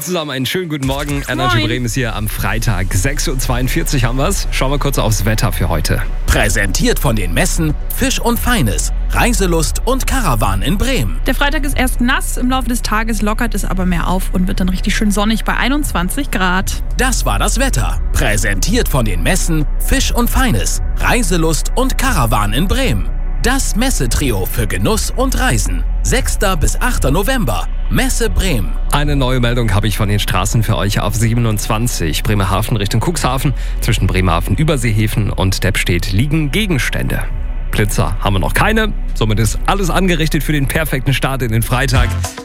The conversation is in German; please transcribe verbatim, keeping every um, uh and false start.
zusammen, einen schönen guten Morgen. Energy Moin. Bremen ist hier am Freitag. sechs Uhr zweiundvierzig haben wir's. Schauen wir kurz aufs Wetter für heute. Präsentiert von den Messen Fisch und Feines, Reiselust und Caravan in Bremen. Der Freitag ist erst nass, im Laufe des Tages lockert es aber mehr auf und wird dann richtig schön sonnig bei einundzwanzig Grad. Das war das Wetter. Präsentiert von den Messen Fisch und Feines, Reiselust und Caravan in Bremen. Das Messetrio für Genuss und Reisen. sechster bis achter November. Messe Bremen. Eine neue Meldung habe ich von den Straßen für euch auf siebenundzwanzig. Bremerhaven Richtung Cuxhaven. Zwischen Bremerhaven, Überseehäfen und Deppstedt liegen Gegenstände. Blitzer haben wir noch keine. Somit ist alles angerichtet für den perfekten Start in den Freitag.